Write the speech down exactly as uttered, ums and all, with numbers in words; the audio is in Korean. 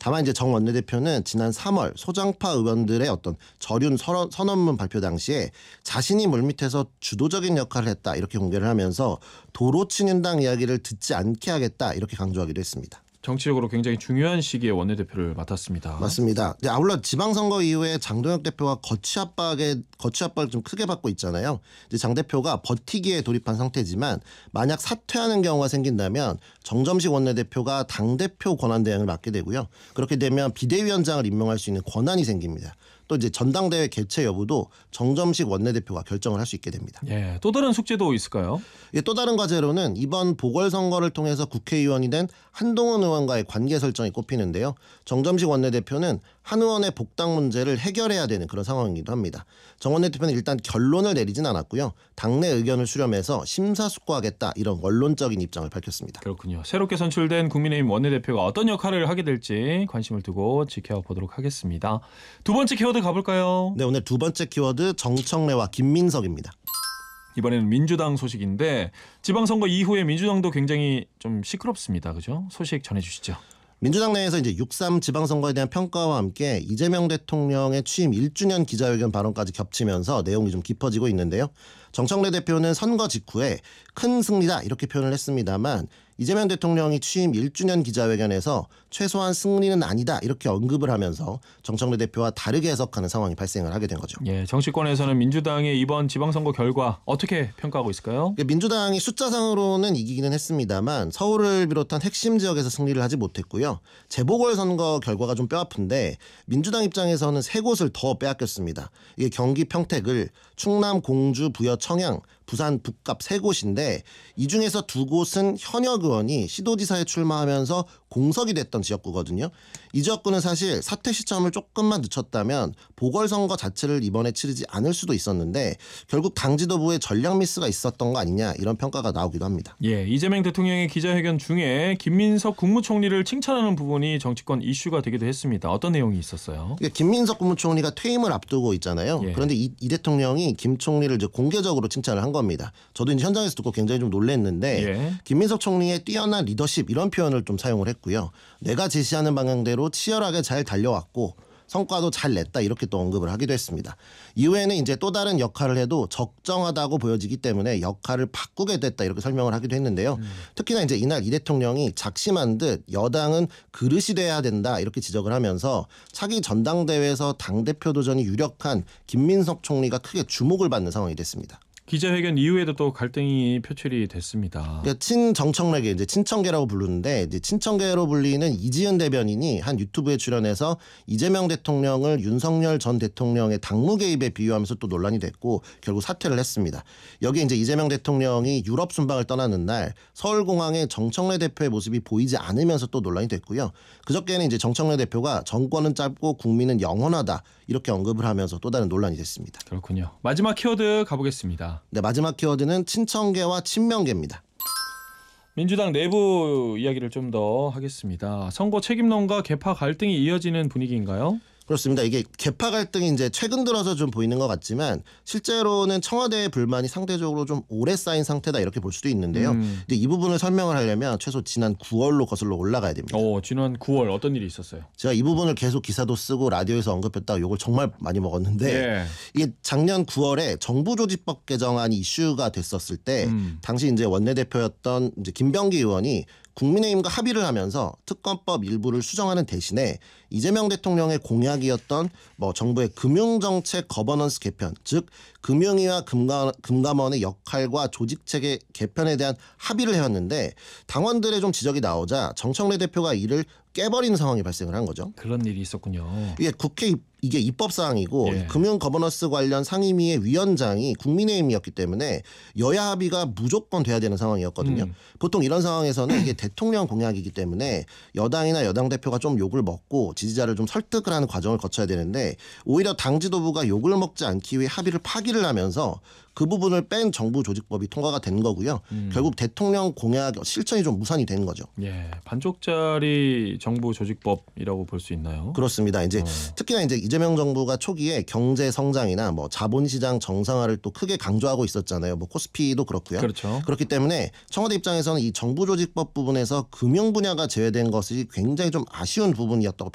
다만 이제 정 원내대표는 지난 삼월 소장파 의원들의 어떤 저륜 선언, 선언문 발표 당시에 자신이 물밑에서 주도적인 역할을 했다 이렇게 공개를 하면서 도로 친윤당 이야기를 듣지 않게 하겠다 이렇게 강조하기도 했습니다. 정치적으로 굉장히 중요한 시기에 원내대표를 맡았습니다. 맞습니다. 아울러 지방선거 이후에 장동혁 대표가 거취 압박에 거취 압박을 좀 크게 받고 있잖아요. 이제 장 대표가 버티기에 돌입한 상태지만 만약 사퇴하는 경우가 생긴다면 정점식 원내대표가 당 대표 권한 대행을 맡게 되고요. 그렇게 되면 비대위원장을 임명할 수 있는 권한이 생깁니다. 또 이제 전당대회 개최 여부도 정점식 원내대표가 결정을 할 수 있게 됩니다. 예, 또 다른 숙제도 있을까요? 예, 또 다른 과제로는 이번 보궐선거를 통해서 국회의원이 된 한동훈 의원과의 관계 설정이 꼽히는데요. 정점식 원내대표는 한 의원의 복당 문제를 해결해야 되는 그런 상황이기도 합니다. 정 원내대표는 일단 결론을 내리진 않았고요. 당내 의견을 수렴해서 심사숙고하겠다 이런 원론적인 입장을 밝혔습니다. 그렇군요. 새롭게 선출된 국민의힘 원내대표가 어떤 역할을 하게 될지 관심을 두고 지켜보도록 하겠습니다. 두 번째 키워드 가볼까요? 네, 오늘 두 번째 키워드 정청래와 김민석입니다. 이번에는 민주당 소식인데 지방선거 이후에 민주당도 굉장히 좀 시끄럽습니다. 그죠? 소식 전해주시죠. 민주당 내에서 이제 육삼 지방선거에 대한 평가와 함께 이재명 대통령의 취임 일 주년 기자회견 발언까지 겹치면서 내용이 좀 깊어지고 있는데요. 정청래 대표는 선거 직후에 큰 승리다 이렇게 표현을 했습니다만 이재명 대통령이 취임 일 주년 기자회견에서 최소한 승리는 아니다 이렇게 언급을 하면서 정청래 대표와 다르게 해석하는 상황이 발생을 하게 된 거죠. 예, 정치권에서는 민주당의 이번 지방선거 결과 어떻게 평가하고 있을까요? 민주당이 숫자상으로는 이기기는 했습니다만 서울을 비롯한 핵심 지역에서 승리를 하지 못했고요. 재보궐선거 결과가 좀 뼈아픈데 민주당 입장에서는 세 곳을 더 빼앗겼습니다. 이게 경기 평택을, 충남 공주, 부여, 청양, 부산 북갑 세 곳인데 이 중에서 두 곳은 현역 의원이 시도지사에 출마하면서 공석이 됐던 지역구거든요. 이 지역구는 사실 사퇴 시점을 조금만 늦췄다면 보궐선거 자체를 이번에 치르지 않을 수도 있었는데 결국 당 지도부의 전략 미스가 있었던 거 아니냐 이런 평가가 나오기도 합니다. 예, 이재명 대통령의 기자회견 중에 김민석 국무총리를 칭찬하는 부분이 정치권 이슈가 되기도 했습니다. 어떤 내용이 있었어요? 김민석 국무총리가 퇴임을 앞두고 있잖아요. 예. 그런데 이, 이 대통령이 김 총리를 이제 공개적으로 칭찬을 한 겁니다. 저도 이제 현장에서 듣고 굉장히 좀 놀랐는데 예. 김민석 총리의 뛰어난 리더십 이런 표현을 좀 사용을 했고요. 내가 제시하는 방향대로 치열하게 잘 달려왔고 성과도 잘 냈다 이렇게 또 언급을 하기도 했습니다. 이후에는 이제 또 다른 역할을 해도 적정하다고 보여지기 때문에 역할을 바꾸게 됐다 이렇게 설명을 하기도 했는데요. 음. 특히나 이제 이날 이 대통령이 작심한 듯 여당은 그릇이 돼야 된다 이렇게 지적을 하면서 차기 전당대회에서 당대표 도전이 유력한 김민석 총리가 크게 주목을 받는 상황이 됐습니다. 기자회견 이후에도 또 갈등이 표출이 됐습니다. 그러니까 친정청래계 이제 친청계라고 부르는데 이제 친청계로 불리는 이지은 대변인이 한 유튜브에 출연해서 이재명 대통령을 윤석열 전 대통령의 당무 개입에 비유하면서 또 논란이 됐고 결국 사퇴를 했습니다. 여기에 이제 이재명 대통령이 유럽 순방을 떠나는 날 서울공항에 정청래 대표의 모습이 보이지 않으면서 또 논란이 됐고요. 그저께는 이제 정청래 대표가 정권은 짧고 국민은 영원하다 이렇게 언급을 하면서 또 다른 논란이 됐습니다. 그렇군요. 마지막 키워드 가보겠습니다. 네, 마지막 키워드는 친청계와 친명계입니다. 민주당 내부 이야기를 좀 더 하겠습니다. 선거 책임론과 개파 갈등이 이어지는 분위기인가요? 그렇습니다. 이게 개파 갈등이 이제 최근 들어서 좀 보이는 것 같지만 실제로는 청와대의 불만이 상대적으로 좀 오래 쌓인 상태다 이렇게 볼 수도 있는데요. 음. 근데 이 부분을 설명을 하려면 최소 지난 구월로 거슬러 올라가야 됩니다. 오, 지난 구월 어떤 일이 있었어요? 제가 이 부분을 계속 기사도 쓰고 라디오에서 언급했다가 욕을 정말 많이 먹었는데 예. 이게 작년 구월에 정부조직법 개정안이 이슈가 됐었을 때 음. 당시 이제 원내대표였던 이제 김병기 의원이 국민의힘과 합의를 하면서 특검법 일부를 수정하는 대신에 이재명 대통령의 공약이었던 뭐 정부의 금융정책 거버넌스 개편, 즉 금융위와 금감, 금감원의 역할과 조직체계 개편에 대한 합의를 해왔는데 당원들의 좀 지적이 나오자 정청래 대표가 이를 깨버리는 상황이 발생을 한 거죠. 그런 일이 있었군요. 이게 국회 이게 입법 사항이고 예. 금융 거버넌스 관련 상임위의 위원장이 국민의힘이었기 때문에 여야 합의가 무조건 돼야 되는 상황이었거든요. 음. 보통 이런 상황에서는 이게 대통령 공약이기 때문에 여당이나 여당 대표가 좀 욕을 먹고 지지자를 좀 설득을 하는 과정을 거쳐야 되는데 오히려 당 지도부가 욕을 먹지 않기 위해 합의를 파기를 하면서 그 부분을 뺀 정부 조직법이 통과가 된 거고요. 음. 결국 대통령 공약 실천이 좀 무산이 된 거죠. 예, 반쪽짜리 정부 조직법이라고 볼 수 있나요? 그렇습니다. 이제 어. 특히나 이제 이재명 정부가 초기에 경제 성장이나 뭐 자본시장 정상화를 또 크게 강조하고 있었잖아요. 뭐 코스피도 그렇고요. 그렇죠. 그렇기 때문에 청와대 입장에서는 이 정부 조직법 부분에서 금융 분야가 제외된 것이 굉장히 좀 아쉬운 부분이었다고